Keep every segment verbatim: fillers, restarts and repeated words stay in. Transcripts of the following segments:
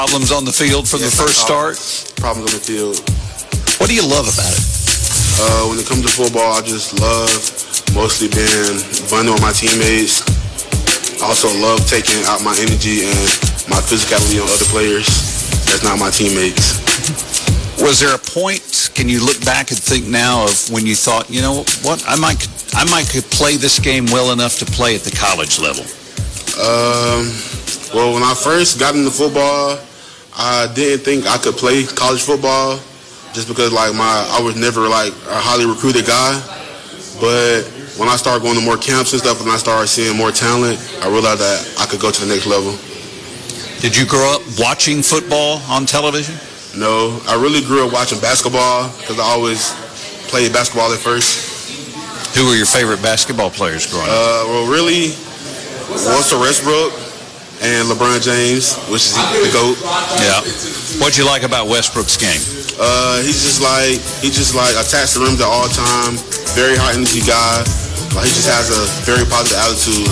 Problems on the field from yes, the first start? Problems on the field. What do you love about it? Uh, when it comes to football, I just love mostly being vulnerable with my teammates. I also love taking out my energy and my physicality on other players that's not my teammates. Was there a point, can you look back and think now of when you thought, you know what, I might I might could play this game well enough to play at the college level? Um, well, when I first got into football, I didn't think I could play college football just because, like, my I was never, like, a highly recruited guy. But when I started going to more camps and stuff and I started seeing more talent, I realized that I could go to the next level. Did you grow up watching football on television? No, I really grew up watching basketball because I always played basketball at first. Who were your favorite basketball players growing up? Uh, well, really, Russell Westbrook and LeBron James, which is the GOAT. Yeah. What'd you like about Westbrook's game? Uh, he's just like, he just like attacks the rims at all time. Very high energy guy. Like, he just has a very positive attitude.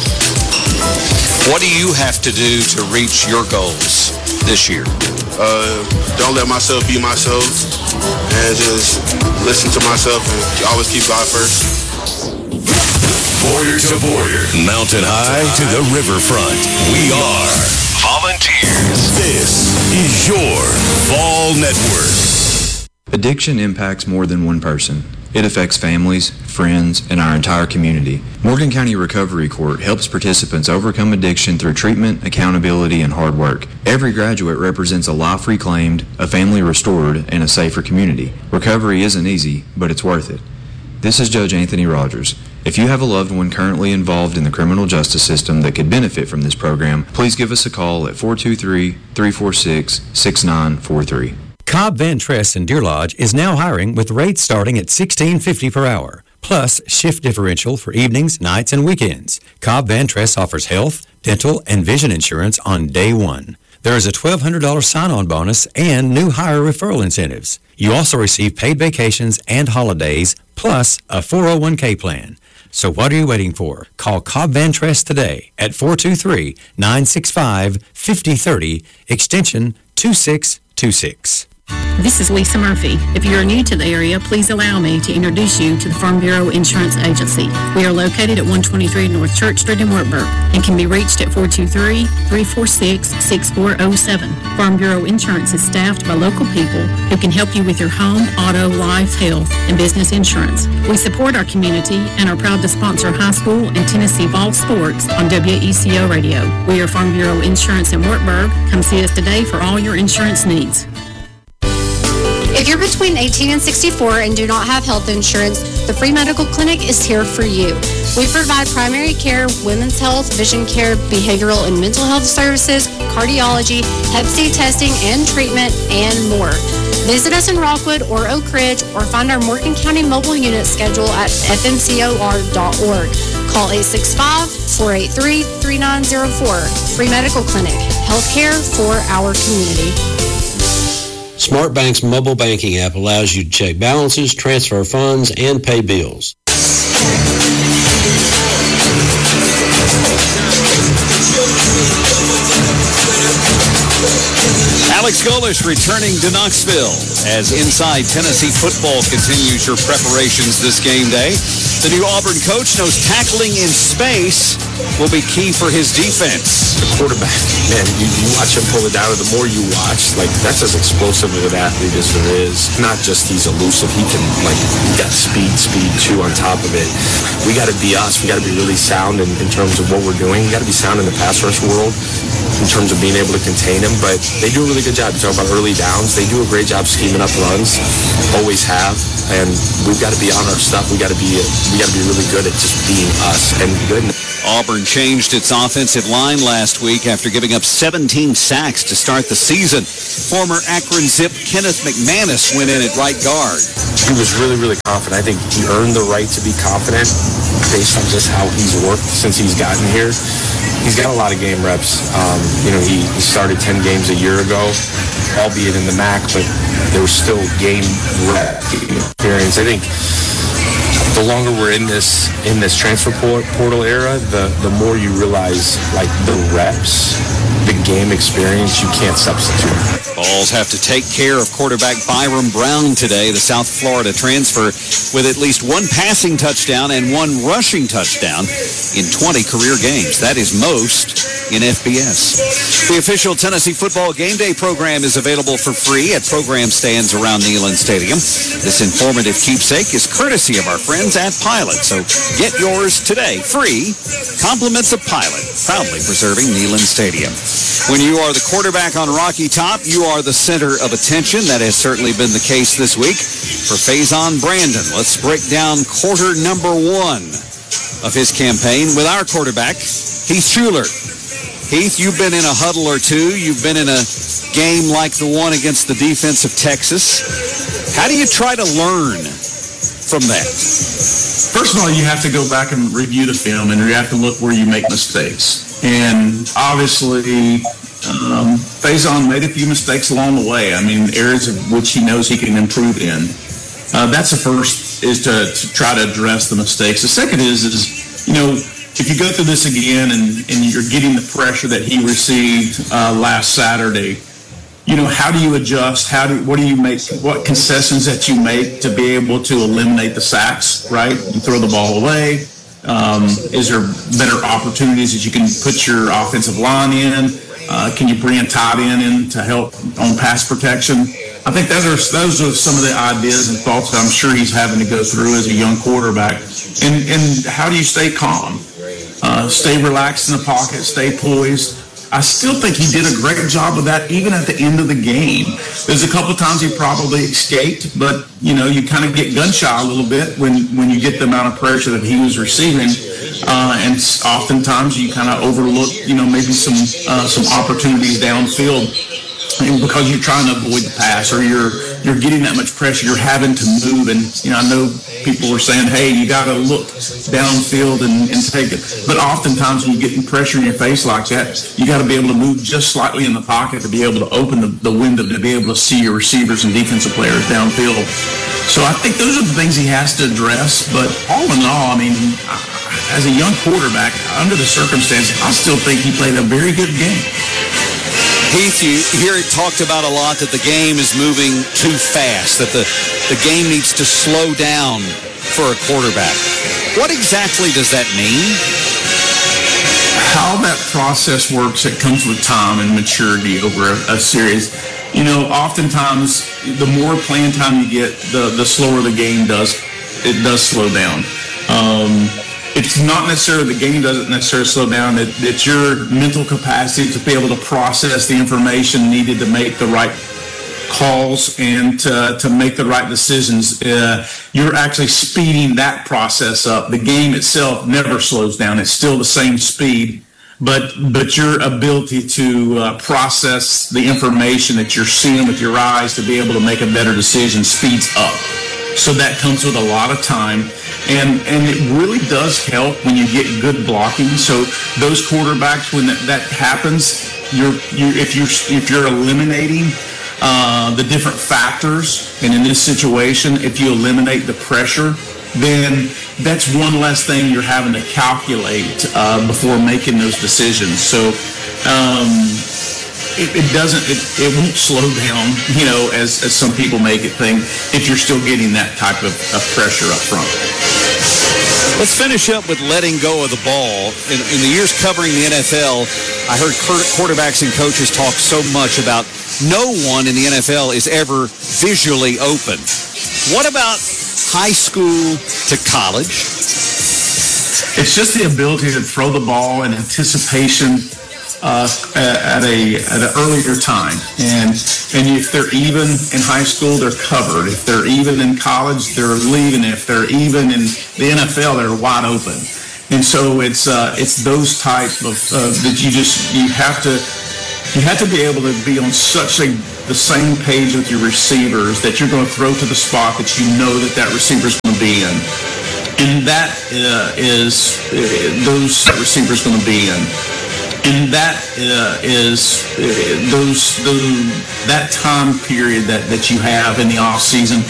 What do you have to do to reach your goals this year? Uh, don't let myself be myself and just listen to myself and always keep God first. Border to border, mountain high to the riverfront. We are volunteers. This is your Vol Network. Addiction impacts more than one person. It affects families, friends, and our entire community. Morgan County Recovery Court helps participants overcome addiction through treatment, accountability, and hard work. Every graduate represents a life reclaimed, a family restored, and a safer community. Recovery isn't easy, but it's worth it. This is Judge Anthony Rogers. If you have a loved one currently involved in the criminal justice system that could benefit from this program, please give us a call at four two three, three four six, six nine four three. Cobb Van Tress in Deer Lodge is now hiring with rates starting at sixteen fifty per hour, plus shift differential for evenings, nights, and weekends. Cobb Van Tress offers health, dental, and vision insurance on day one. There is a twelve hundred dollars sign-on bonus and new hire referral incentives. You also receive paid vacations and holidays, plus a four oh one k plan. So what are you waiting for? Call Cobb Van Tress today at four two three, nine six five, five oh three oh, extension two six two six. This is Lisa Murphy. If you are new to the area, please allow me to introduce you to the Farm Bureau Insurance Agency. We are located at one twenty-three North Church Street in Wartburg and can be reached at four two three, three four six, six four zero seven. Farm Bureau Insurance is staffed by local people who can help you with your home, auto, life, health, and business insurance. We support our community and are proud to sponsor high school and Tennessee Vol sports on W E C O Radio. We are Farm Bureau Insurance in Wartburg. Come see us today for all your insurance needs. If you're between eighteen and sixty-four and do not have health insurance, the Free Medical Clinic is here for you. We provide primary care, women's health, vision care, behavioral and mental health services, cardiology, hep C testing and treatment, and more. Visit us in Rockwood or Oak Ridge or find our Morgan County mobile unit schedule at f m c o r dot org. Call eight six five, four eight three, three nine zero four. Free Medical Clinic. Healthcare for our community. SmartBank's mobile banking app allows you to check balances, transfer funds, and pay bills. Alex Golesh returning to Knoxville as Inside Tennessee Football continues your preparations this game day. The new Auburn coach knows tackling in space will be key for his defense. The quarterback, man, you, you watch him pull it down, and the more you watch, like, that's as explosive of an athlete as there is. Not just he's elusive, he can, like, he got speed, speed, too, on top of it. We got to be us. We got to be really sound in, in terms of what we're doing. We got to be sound in the pass rush world in terms of being able to contain him, but they do a really good job. You talk about early downs. They do a great job scheming up runs, always have, and we've got to be on our stuff. We got to be we got to be really good at just being us and good. Auburn changed its offensive line last week after giving up seventeen sacks to start the season. Former Akron Zip Kenneth McManus went in at right guard. He was really, really confident. I think he earned the right to be confident based on just how he's worked since he's gotten here. He's got a lot of game reps. Um, you know, he, he started ten games a year ago, albeit in the M A C, but there was still game rep experience. I think the longer we're in this in this transfer portal era, the, the more you realize, like, the reps, the game experience, you can't substitute. Vols have to take care of quarterback Byram Brown today, the South Florida transfer, with at least one passing touchdown and one rushing touchdown in twenty career games. That is most in F B S. The official Tennessee football game day program is available for free at program stands around Neyland Stadium. This informative keepsake is courtesy of our friends at Pilot, so get yours today. Free. Compliments of Pilot, proudly preserving Neyland Stadium. When you are the quarterback on Rocky Top, you are the center of attention. That has certainly been the case this week for Faison Brandon. Let's break down quarter number one of his campaign with our quarterback, Heath Shuler. Heath, you've been in a huddle or two. You've been in a game like the one against the defense of Texas. How do you try to learn from that? First of all, you have to go back and review the film, and you have to look where you make mistakes. And obviously, um, Faison made a few mistakes along the way. I mean, areas of which he knows he can improve in. Uh, that's the first, is to, to try to address the mistakes. The second is, is you know, if you go through this again and, and you're getting the pressure that he received uh, last Saturday, you know, how do you adjust? How do what do you make? What concessions that you make to be able to eliminate the sacks? Right, you throw the ball away. Um, is there better opportunities that you can put your offensive line in? Uh, can you bring a tight end in to help on pass protection? I think those are those are some of the ideas and thoughts that I'm sure he's having to go through as a young quarterback. And and how do you stay calm? Uh, stay relaxed in the pocket, stay poised. I still think he did a great job of that even at the end of the game. There's a couple of times he probably escaped, but, you know, you kind of get gun-shy a little bit when, when you get the amount of pressure that he was receiving. Uh, and oftentimes you kind of overlook, you know, maybe some uh, some opportunities downfield because you're trying to avoid the pass or you're you're getting that much pressure, you're having to move. And, you know, I know people were saying, hey, you got to look downfield and, and take it. But oftentimes when you're getting pressure in your face like that, you got to be able to move just slightly in the pocket to be able to open the, the window to be able to see your receivers and defensive players downfield. So I think those are the things he has to address. But all in all, I mean, as a young quarterback, under the circumstances, I still think he played a very good game. Heath, you hear it talked about a lot that the game is moving too fast, that the, the game needs to slow down for a quarterback. What exactly does that mean? How that process works, it comes with time and maturity over a, a series. You know, oftentimes, the more playing time you get, the, the slower the game does. It does slow down. Um, It's not necessarily, the game doesn't necessarily slow down. It, it's your mental capacity to be able to process the information needed to make the right calls and to, to make the right decisions. Uh, you're actually speeding that process up. The game itself never slows down. It's still the same speed. But but your ability to uh, process the information that you're seeing with your eyes to be able to make a better decision speeds up. So that comes with a lot of time. And and it really does help when you get good blocking. So those quarterbacks, when that, that happens, you're you if you're if you're eliminating uh, the different factors, and in this situation, if you eliminate the pressure, then that's one less thing you're having to calculate uh, before making those decisions. So um, it, it doesn't it, it won't slow down, you know, as as some people make it think, if you're still getting that type of, of pressure up front. Let's finish up with letting go of the ball. In, in the years covering the N F L, I heard quarterbacks and coaches talk so much about no one in the N F L is ever visually open. What about high school to college? It's just the ability to throw the ball in anticipation uh, at a at an earlier time, and and if they're even in high school, they're covered. If they're even in college, they're leaving. If they're even in the N F L, they're wide open. And so it's uh, it's those types of uh, that you just you have to you have to be able to be on such a the same page with your receivers that you're going to throw to the spot that you know that that receiver's going to be in, and that uh, is uh, those receivers going to be in. And that uh, is uh, those, those that time period that, that you have in the off season